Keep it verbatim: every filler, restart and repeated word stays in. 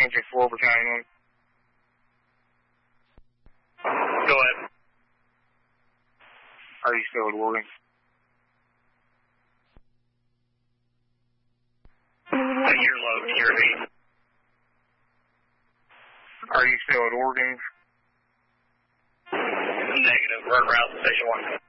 Engine four, Battalion one. Go ahead. Are you still at Oregon? You're low, you're eight. Are you still at Oregon? Negative. We're en route to Station one.